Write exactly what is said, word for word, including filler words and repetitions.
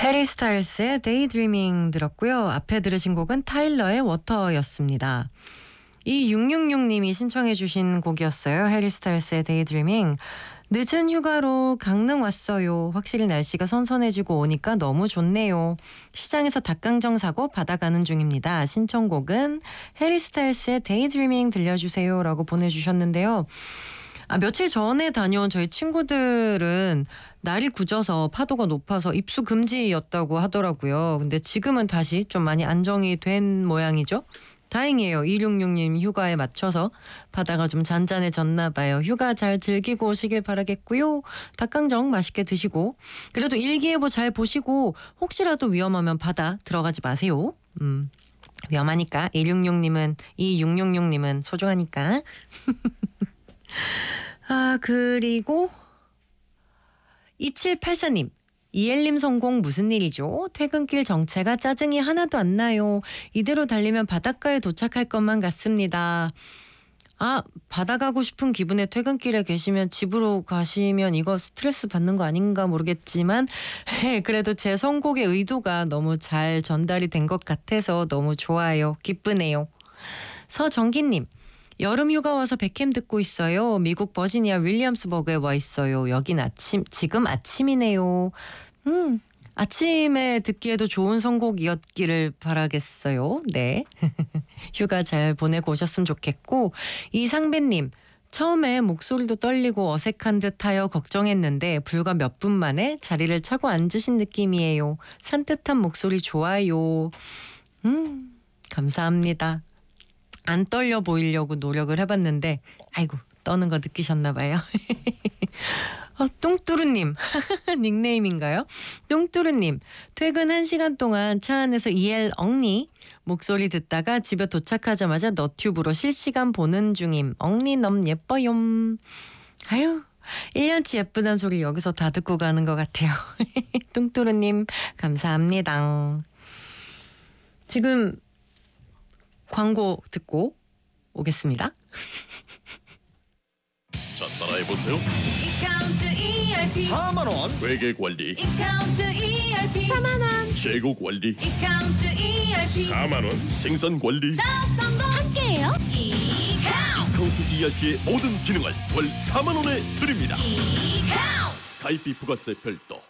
해리 스타일스의 Daydreaming 들었고요. 앞에 들으신 곡은 타일러의 워터였습니다. 이육육육님이 신청해 주신 곡이었어요. 해리 스타일스의 Daydreaming. 늦은 휴가로 강릉 왔어요. 확실히 날씨가 선선해지고 오니까 너무 좋네요. 시장에서 닭강정 사고 받아가는 중입니다. 신청곡은 해리 스타일스의 Daydreaming 들려주세요 라고 보내주셨는데요. 아, 며칠 전에 다녀온 저희 친구들은 날이 굳어서 파도가 높아서 입수 금지였다고 하더라고요. 근데 지금은 다시 좀 많이 안정이 된 모양이죠. 다행이에요. 이육육육님 휴가에 맞춰서 바다가 좀 잔잔해졌나 봐요. 휴가 잘 즐기고 오시길 바라겠고요. 닭강정 맛있게 드시고 그래도 일기예보 잘 보시고 혹시라도 위험하면 바다 들어가지 마세요. 음, 위험하니까 이육육육님은 이육육육님은 소중하니까. 아, 그리고 이칠팔사님. 이엘님 성공 무슨 일이죠? 퇴근길 정체가 짜증이 하나도 안 나요. 이대로 달리면 바닷가에 도착할 것만 같습니다. 아, 바다 가고 싶은 기분에 퇴근길에 계시면 집으로 가시면 이거 스트레스 받는 거 아닌가 모르겠지만 그래도 제 선곡의 의도가 너무 잘 전달이 된 것 같아서 너무 좋아요. 기쁘네요. 서정기님. 여름 휴가 와서 백캠 듣고 있어요. 미국 버지니아 윌리엄스버그에 와 있어요. 여긴 아침, 지금 아침이네요. 음, 아침에 듣기에도 좋은 선곡이었기를 바라겠어요. 네. 휴가 잘 보내고 오셨으면 좋겠고, 이상배님. 처음에 목소리도 떨리고 어색한 듯하여 걱정했는데 불과 몇 분 만에 자리를 차고 앉으신 느낌이에요. 산뜻한 목소리 좋아요. 음, 감사합니다. 안 떨려 보이려고 노력을 해봤는데 아이고 떠는 거 느끼셨나 봐요. 어, 뚱뚜루님 닉네임인가요? 뚱뚜루님 퇴근 한 시간 동안 차 안에서 이엘 엉니 목소리 듣다가 집에 도착하자마자 너튜브로 실시간 보는 중임. 엉니 너무 예뻐요. 아유 일 년치 예쁘단 소리 여기서 다 듣고 가는 것 같아요. 뚱뚜루님 감사합니다. 지금 광고 듣고 오겠습니다. 자, 따라해보세요. 이카운트 이알피 사만 원 회계 관리, 이카운트 이알피 사만 원 재고 관리, 이카운트 이알피 사만 원 생산 관리. 사업 성공 함께해요. 이카운트 카운트 이알피의 모든 기능을 월 사만 원에 드립니다. 이카운트 가입비 부가세 별도,